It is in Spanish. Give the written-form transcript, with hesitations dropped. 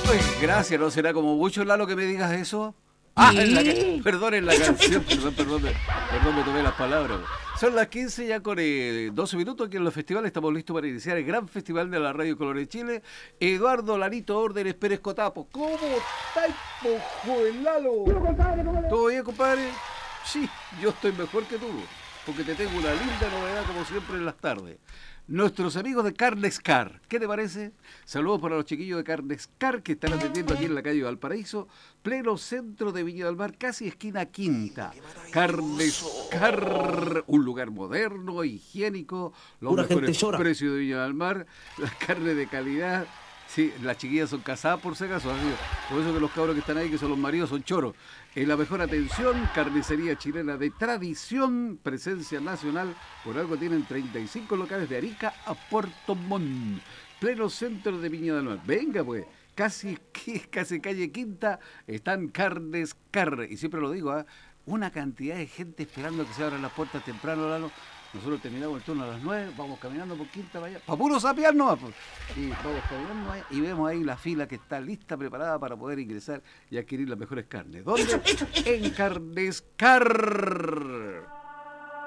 Uy, gracias, ¿no será como mucho, Lalo, que me digas eso? Perdón, en la canción, perdón, me tomé las palabras. Son las 15 ya con 12 minutos aquí en los festivales. Estamos listos para iniciar el gran festival de la Radio Color de Chile. Eduardo Larito Órdenes Pérez Cotapo. ¿Cómo estáis, joven Lalo? ¿Todo bien, compadre? Sí, yo estoy mejor que tú, porque te tengo una linda novedad como siempre en las tardes. Nuestros amigos de Carnes Car, ¿qué te parece? Saludos para los chiquillos de Carnes Car que están atendiendo aquí en la calle Valparaíso, pleno centro de Viña del Mar, casi esquina Quinta. Carnes Car, un lugar moderno, higiénico, los Pura gente mejores llora. precios de Viña del Mar, la carne de calidad. Sí, las chiquillas son casadas por si acaso, así. Por eso que los cabros que están ahí, que son los maridos, son choros. En la mejor atención, carnicería chilena de tradición, presencia nacional. Por algo tienen 35 locales de Arica a Puerto Montt. Pleno centro de Viña del Mar. Venga pues, casi calle Quinta, están Carnes Car. Y siempre lo digo, una cantidad de gente esperando que se abran las puertas temprano, Lalo. Nosotros terminamos el turno a las 9, vamos caminando por Quinta para allá, para puro sapear nomás, pues. Y vamos caminando ahí, y vemos ahí la fila que está lista, preparada para poder ingresar y adquirir las mejores carnes. ¿Dónde? En Carnes Car.